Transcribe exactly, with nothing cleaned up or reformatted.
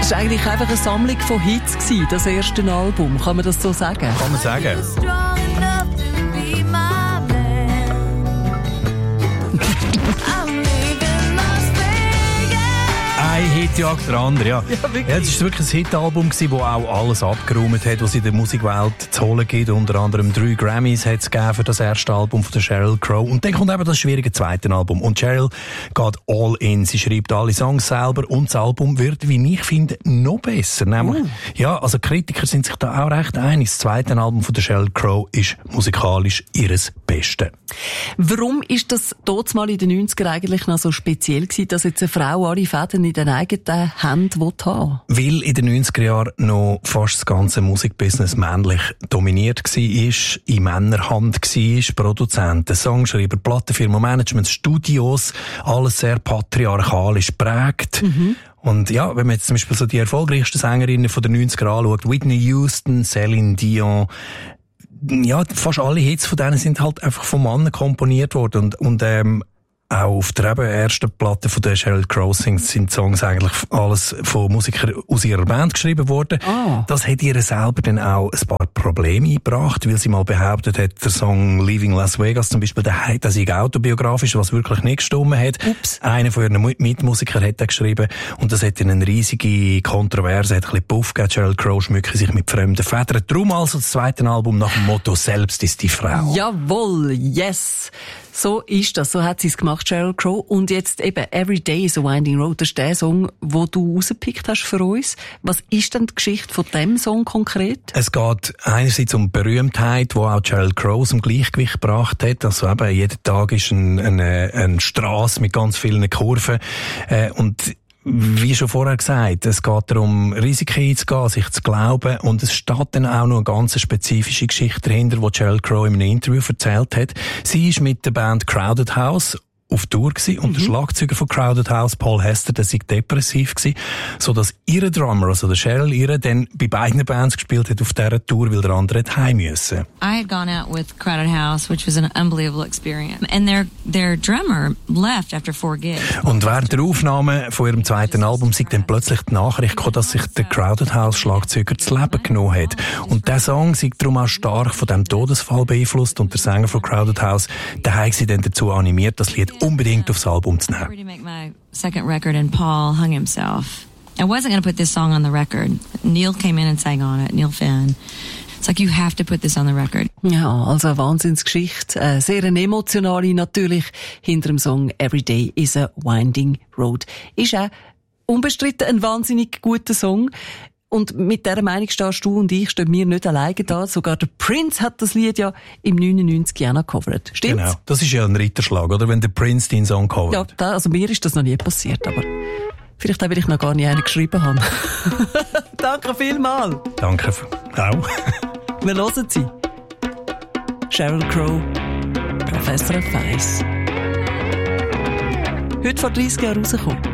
Das war eigentlich einfach eine Sammlung von Hits gewesen, das erste Album. Kann man das so sagen? Kann man sagen. Ein Hit jagt der andere, ja. Ja, wirklich. Ja, es war wirklich ein Hitalbum, das auch alles abgeräumt hat, was es in der Musikwelt zu holen gibt. Unter anderem drei Grammys hat es gegeben für das erste Album von der Sheryl Crow. Und dann kommt eben das schwierige zweite Album. Und Sheryl geht all in. Sie schreibt alle Songs selber und das Album wird, wie ich finde, noch besser. Nämlich, uh. ja, also Kritiker sind sich da auch recht einig. Das zweite Album von der Sheryl Crow ist musikalisch ihres Beste. Warum ist das dort mal in den neunziger eigentlich noch so speziell gewesen, dass jetzt eine Frau alle Fäden in den eigenen Händen haben will? Weil in den neunziger Jahren noch fast das ganze Musikbusiness männlich dominiert war, in Männerhand war, Produzenten, Songschreiber, Plattenfirmen, Management, Studios, alles sehr patriarchalisch prägt. Mhm. Und ja, wenn man jetzt zum Beispiel so die erfolgreichsten Sängerinnen von den neunziger anschaut, Whitney Houston, Celine Dion, ja, fast alle Hits von denen sind halt einfach von Männern komponiert worden und, und ähm, auch auf der eben ersten Platte von der Sheryl Crow sind Songs eigentlich alles von Musikern aus ihrer Band geschrieben worden. Oh. Das hat ihr selber dann auch ein paar Probleme eingebracht, weil sie mal behauptet hat, der Song Leaving Las Vegas zum Beispiel, der hat das autobiografisch, was wirklich nicht gestimmt hat. Ups. Einer von ihren Mitmusikern hat das geschrieben und das hat dann eine riesige Kontroverse, hat ein bisschen Puff gegeben. Sheryl Crow schmücke sich mit fremden Federn. Darum also das zweite Album nach dem Motto «Selbst ist die Frau». Jawohl, yes! So ist das, so hat sie es gemacht, Sheryl Crow. Und jetzt eben «Every Day is a Winding Road», das ist der Song, den du rausgepickt hast für uns. Was ist denn die Geschichte von diesem Song konkret? Es geht einerseits um Berühmtheit, die auch Sheryl Crow zum Gleichgewicht gebracht hat. Also eben, jeden Tag ist ein, eine, eine Strasse mit ganz vielen Kurven. Äh, und wie schon vorher gesagt, es geht darum, Risiken einzugehen, sich zu glauben, und es steht dann auch noch eine ganz spezifische Geschichte dahinter, die Sheryl Crow in einem Interview erzählt hat. Sie ist mit der Band Crowded House auf Tour gewesen, und mhm. der Schlagzeuger von Crowded House, Paul Hester, der sei depressiv gewesen, so dass ihre Drummer, also der Sheryl, ihre dann bei beiden Bands gespielt hat auf dieser Tour, weil der andere hat heim müssen. I had gone out with Crowded House, which was an unbelievable experience, and their their drummer left after four gigs. Und während der Aufnahme von ihrem zweiten Album sei dann plötzlich die Nachricht gekommen, dass sich der Crowded House Schlagzeuger das Leben genommen hat. Und der Song sei darum auch stark von dem Todesfall beeinflusst, und der Sänger von Crowded House, der hat sie dann dazu animiert, das Lied unbedingt aufs Album zu nehmen. To make my second record, and Paul hung himself. I wasn't going to put this song on the record. Neil came in and sang on it, Neil Finn. It's like, you have to put this on the record. Ja, also eine Wahnsinnsgeschichte. Äh, sehr eine emotionale natürlich hinter dem Song «Every Day is a Winding Road». Ist auch unbestritten ein wahnsinnig guter Song. Und mit dieser Meinung stehst du und ich, stehen wir nicht alleine da. Sogar der Prince hat das Lied ja im neunundneunzig Jahr noch gecovert. Stimmt's? Genau. Das ist ja ein Ritterschlag, oder? Wenn der Prince deinen Song covert. Ja, da, also mir ist das noch nie passiert, aber vielleicht auch, weil ich noch gar nicht einen geschrieben habe. Danke vielmals. Danke auch. Wir hören sie. Sheryl Crow, Professor F eins. Heute vor dreissig Jahren rausgekommen.